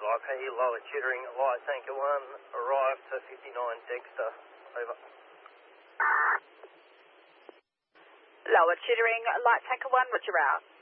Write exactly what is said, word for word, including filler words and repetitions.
I P, Lower Chittering, Light Tanker one, arrive to fifty-nine Dexter, over. Lower Chittering, Light Tanker one, what's your route?